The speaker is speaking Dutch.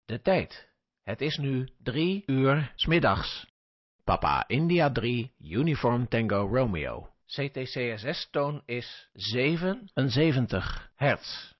De tijd. Het is nu 3 uur 's middags. Papa India 3, Uniform Tango Romeo. CTCSS-toon is 77 hertz.